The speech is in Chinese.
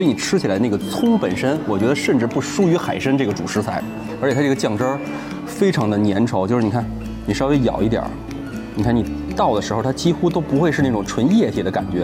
你吃起来那个葱本身，我觉得甚至不输于海参这个主食材，而且它这个酱汁儿非常的粘稠，就是你看，你稍微舀一点儿，你看你倒的时候，它几乎都不会是那种纯液体的感觉。